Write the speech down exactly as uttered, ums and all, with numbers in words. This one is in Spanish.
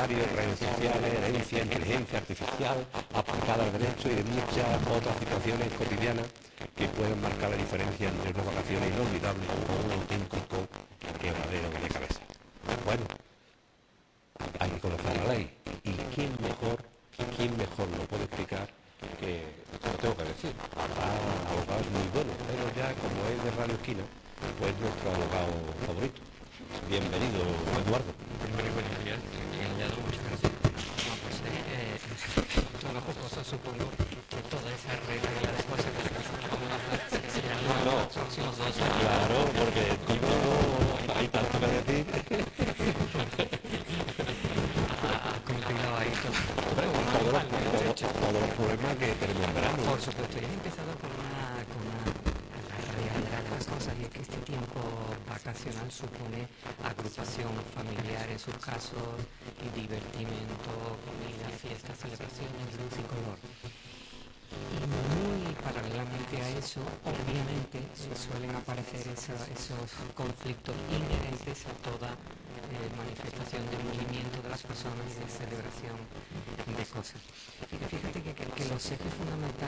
sanitarios, redes sociales, herencia, inteligencia artificial, aplicada al derecho y de muchas otras situaciones cotidianas que pueden marcar la diferencia entre unas vacaciones inolvidables o un auténtico quebradero de cabeza. Bueno, hay que conocer la ley. ¿Y quién mejor, quién mejor lo puede explicar que, lo tengo que decir, habrá abogados muy buenos, pero ya como es de Radio Esquina, pues nuestro abogado favorito. Bienvenido, Eduardo. Muy buenos días, bienvenido, muchas gracias. No, pues eh, una cosa, supongo que toda esa regla y las cosas que vamos a hablar serán No, los próximos dos años. claro, porque contigo no hay tanto que decir. Ha compilado ahí todo. Hombre, Bueno, todos los, vale, bien todos, hecho. todos los problemas que tenemos en verano. Por supuesto, y he empezado con una, con una la realidad de las cosas, y es que este tiempo vacacional supone agrupación familiar en sus casos, y divertimento, comida, fiestas, celebraciones, luz y color. Y muy paralelamente a eso, obviamente, se suelen aparecer esa- esos conflictos inherentes a toda eh, manifestación de movimiento de las personas y de celebración de cosas. Fíjate, fíjate que, que- que los ejes fundamentales